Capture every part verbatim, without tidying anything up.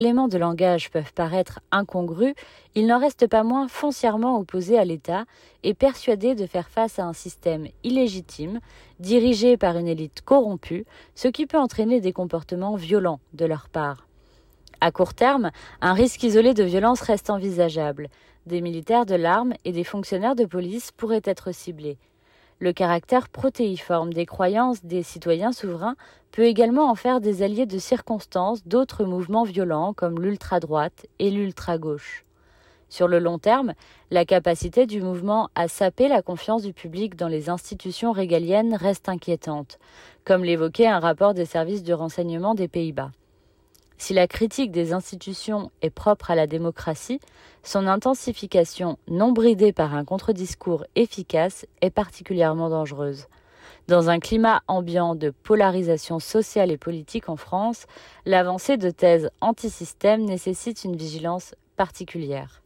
éléments de langage peuvent paraître incongrus, il n'en reste pas moins foncièrement opposé à l'État et persuadé de faire face à un système illégitime, dirigé par une élite corrompue, ce qui peut entraîner des comportements violents de leur part. À court terme, un risque isolé de violence reste envisageable. Des militaires de l'arme et des fonctionnaires de police pourraient être ciblés. Le caractère protéiforme des croyances des citoyens souverains peut également en faire des alliés de circonstance d'autres mouvements violents comme l'ultra-droite et l'ultra-gauche. Sur le long terme, la capacité du mouvement à saper la confiance du public dans les institutions régaliennes reste inquiétante, comme l'évoquait un rapport des services de renseignement des Pays-Bas. Si la critique des institutions est propre à la démocratie, son intensification non bridée par un contre-discours efficace est particulièrement dangereuse. Dans un climat ambiant de polarisation sociale et politique en France, l'avancée de thèses anti-système nécessite une vigilance particulière.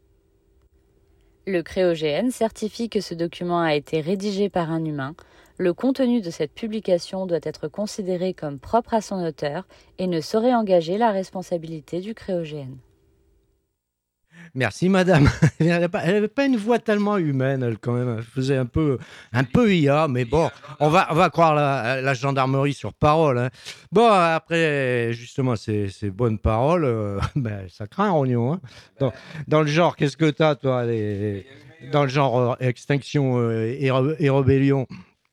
Le C R E O G N certifie que ce document a été rédigé par un humain. Le contenu de cette publication doit être considéré comme propre à son auteur et ne saurait engager la responsabilité du C R E O G N. Merci madame. Elle n'avait pas, pas une voix tellement humaine, elle, quand même. Elle faisait un peu, un peu I A, mais bon, on va, on va croire la, la gendarmerie sur parole. Hein. Bon, après, justement, ces, ces bonnes paroles, euh, ben, ça craint, Rognon. Hein. Dans, dans le genre, qu'est-ce que t'as, toi les, dans le genre euh, extinction euh, et, et rébellion.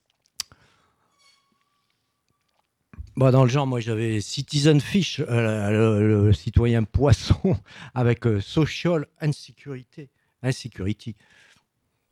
Bon, dans le genre, moi, j'avais Citizen Fish, euh, le, le citoyen poisson, avec euh, Social Insecurity. Insecurity.